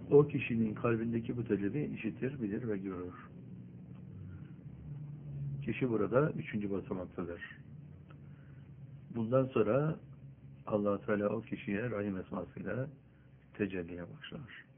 O kişinin kalbindeki bu talebi işitir, bilir ve görür. Kişi burada üçüncü basamaktadır. Bundan sonra Allah Teala o kişiye Rahim esmasıyla tecelliye başlar.